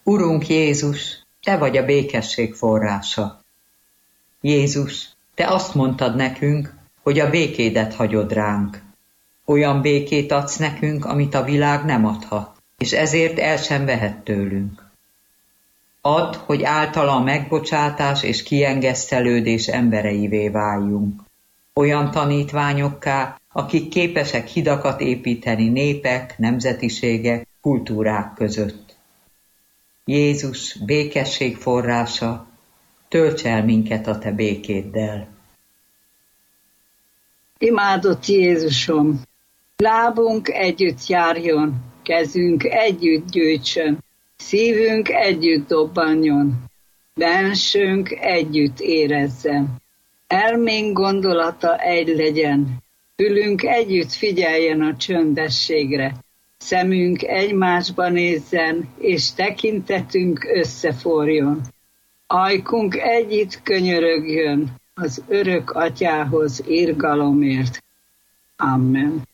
Urunk Jézus, Te vagy a békesség forrása. Jézus, Te azt mondtad nekünk, hogy a békédet hagyod ránk. Olyan békét adsz nekünk, amit a világ nem adhat, és ezért el sem vehet tőlünk. Add, hogy általa a megbocsátás és kiengesztelődés embereivé váljunk. Olyan tanítványokká, akik képesek hidakat építeni népek, nemzetiségek, kultúrák között. Jézus, békesség forrása, tölts el minket a Te békéddel. Imádott Jézusom, lábunk együtt járjon, kezünk együtt gyűjtsön, szívünk együtt dobbanjon, bensőnk együtt érezzen. Elménk gondolata egy legyen, fülünk együtt figyeljen a csöndességre, szemünk egymásba nézzen, és tekintetünk összeforjon. Ajkunk együtt könyörögjön az örök Atyához irgalomért. Amen.